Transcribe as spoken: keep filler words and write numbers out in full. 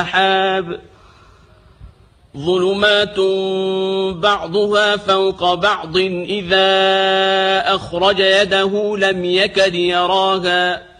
السحاب ظلمات بعضها فوق بعض إذا أخرج يده لم يكد يراها